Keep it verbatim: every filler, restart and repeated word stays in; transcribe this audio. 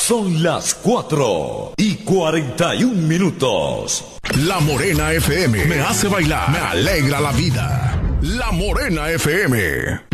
Son las cuatro y cuarenta y un minutos. La Morena F M me hace bailar, me alegra la vida. La Morena F M.